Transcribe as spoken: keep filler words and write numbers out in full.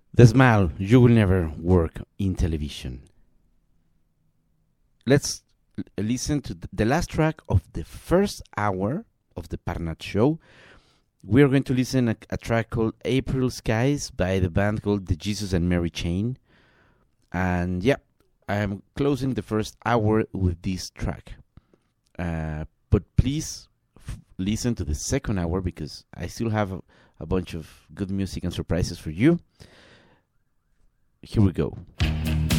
The Smile, You Will Never Work in Television. Let's l- listen to th- the last track of the first hour of the Parnat Show. We're going to listen a, a track called April Skies by the band called The Jesus and Mary Chain. And yeah, I am closing the first hour with this track. Uh, but please f- listen to the second hour because I still have a, a bunch of good music and surprises for you. Here we go.